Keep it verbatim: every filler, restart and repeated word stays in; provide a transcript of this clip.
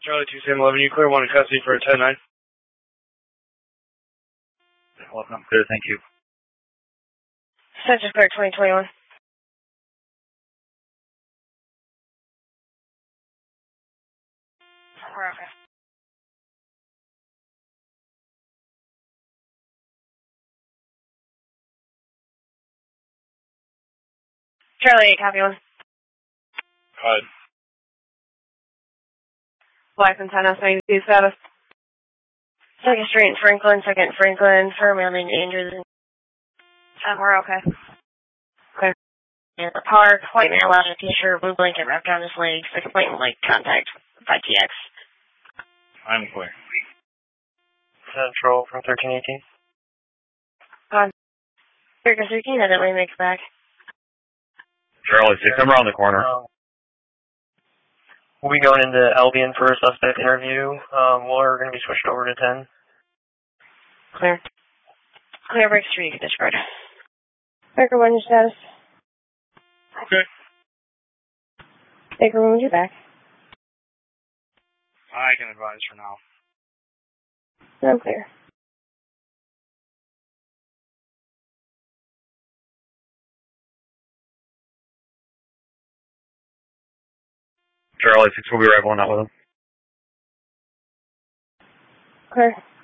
Charlie two seven eleven, you clear one in custody for a ten nine. Well, I'm clear, thank you. Census clear twenty twenty-one. We're okay. Charlie eight, copy one. Hud. Black and ten S ninety-two status. Second Street in Franklin, Second Franklin, for mailing Andrews. Uh, we're okay. Clear. In the park, white man allowed a t-shirt, blue blanket wrapped around his legs, six point like contact by T X. I'm clear. Central from thirteen eighteen. On. Circus thirteen, I didn't really make it back. Charlie six, I'm around the corner. Um, we'll be going into Albion for a suspect interview. Um, we're going to be switched over to ten. Clear. Clear Break Street, discharge. Baker, one, your status. Okay. Baker, when would you back? I can advise for now. I'm clear. Charlie six will be right on out with him. Clear.